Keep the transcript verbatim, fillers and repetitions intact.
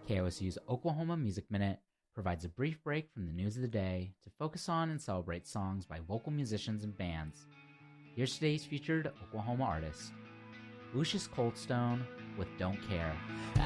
K O S U's Oklahoma Music Minute provides a brief break from the news of the day to focus on and celebrate songs by local musicians and bands. Here's today's featured Oklahoma artist, Lucius Coldstone with Don't Care.